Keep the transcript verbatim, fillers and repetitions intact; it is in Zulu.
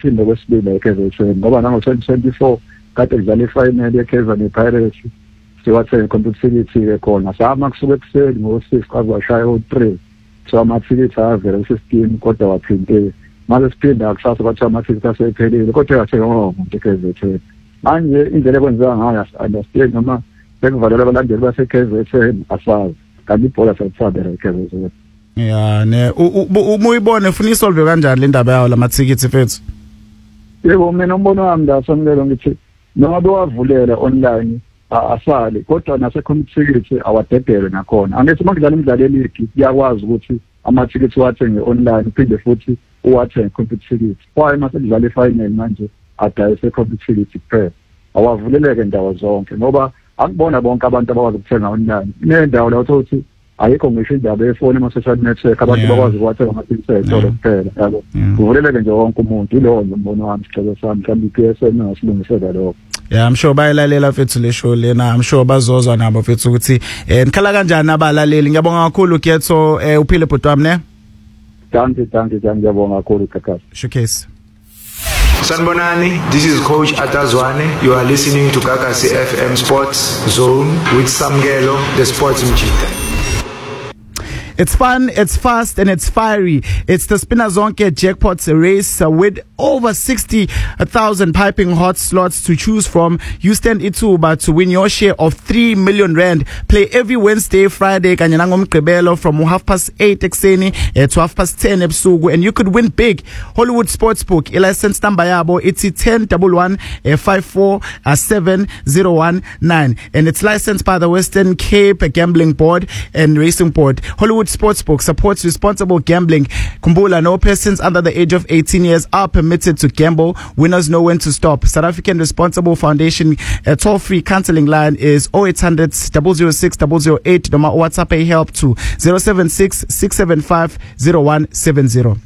ukuphinde kwesibili eKaizer Chiefs ngoba nango twenty twenty-four kade kudlala ifinal yeKaizer nePirates siwathenga competitivity ke khona sama kusuka ekuseni ngo-six kwaze washaya o-three so amathikithi avela kusistem kodwa waphinte manje siphinda kusasa kwathiwa amathikithi asephelile kodwa yathenga ngomuntu eKaizer Chiefs manje indlela ekwenziwa ngayo understand noma bekuvalela abalandeli baseKaizer Chiefs asazi kanti ibhola sayithanda eKaizer Chiefs. Yeah, ne uma uyibone ufuna isolve kanjani le ndaba yawo lamathikithi fethu? Yebo mina umbono wami la samukelo ngithi noma bewavulela online asali kodwa nase competitivity awadedele nakhona angithi makudlala imidlalo eligi kuyakwazi ukuthi amathikithi wathenge online phinde futhi uwathenge competitivity kwaye mase kudlala ifinal manje adayise competitivity kuphela awavuleleke ndawo zonke ngoba akubona bonke abantu abakwazi ukuthenga online inendawo la uthi ayikho ngisho indaba yefoni ama social network abantu bakwazi ukuthenga amathikithi etolo kuphela yabo kuvuleleke nje wonke umuntu ilowo umbono wami sicela sami mhlawumbe I P S L ngasilungisela lokho. Yeah, I'm sure bayilalela fethu le show lena. I'm sure bazozwa nabo fethu ukuthi eh nikhala kanjani abalaleli. Ngiyabonga kakhulu Getso eh uphile bhuti wami ne. Thank you, thank you, ngiyabonga kakhulu Kakasi. Showcase. Sanbonani, this is Coach Atazwane. You are listening to Kakasi F M Sports Zone with Samgelo, the Sports Mchita. It's fun, it's fast, and it's fiery. It's the Spinner Zonke Jackpots race uh, with over sixty thousand piping hot slots to choose from. You stand Ituba to win your share of three million rand. Play every Wednesday, Friday, Kanyanangom Krebelo from half past eight ekseni to half past ten ebusuku, and you could win big. Hollywood Sportsbook, a license number yabo, it's ten one one five four seven zero one nine, and it's licensed by the Western Cape Gambling Board and Racing Board. Hollywood Sportsbook supports responsible gambling. Kumbula, no persons under the age of eighteen years are permitted to gamble. Winners know when to stop. South African Responsible Foundation uh, toll-free counseling line is oh eight hundred, zero zero six, zero zero eight. Doma WhatsApp help to zero seven six, six seven five, zero one seven zero.